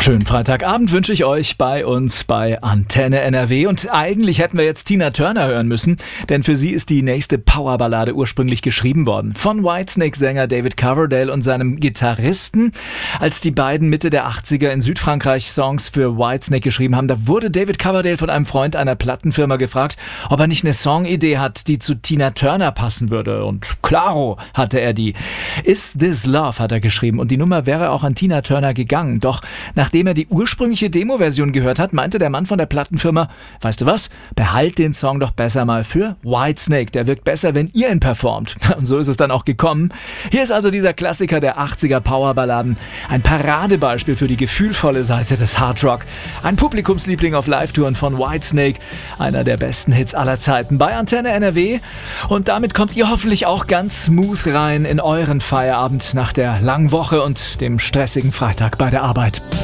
Schönen Freitagabend wünsche ich euch bei uns bei Antenne NRW. Und eigentlich hätten wir jetzt Tina Turner hören müssen, denn für sie ist die nächste Powerballade ursprünglich geschrieben worden. Von Whitesnake-Sänger David Coverdale und seinem Gitarristen. Als die beiden Mitte der 80er in Südfrankreich Songs für Whitesnake geschrieben haben, da wurde David Coverdale von einem Freund einer Plattenfirma gefragt, ob er nicht eine Songidee hat, die zu Tina Turner passen würde. Und klaro hatte er die. Is This Love hat er geschrieben und die Nummer wäre auch an Tina Turner gegangen. Doch nachdem er die ursprüngliche Demo-Version gehört hat, meinte der Mann von der Plattenfirma, weißt du was, behalt den Song doch besser mal für Whitesnake. Der wirkt besser, wenn ihr ihn performt. Und so ist es dann auch gekommen. Hier ist also dieser Klassiker der 80er Powerballaden. Ein Paradebeispiel für die gefühlvolle Seite des Hardrock. Ein Publikumsliebling auf Live-Touren von Whitesnake. Einer der besten Hits aller Zeiten bei Antenne NRW. Und damit kommt ihr hoffentlich auch ganz smooth rein in euren Feierabend nach der langen Woche und dem stressigen Freitag bei der Arbeit.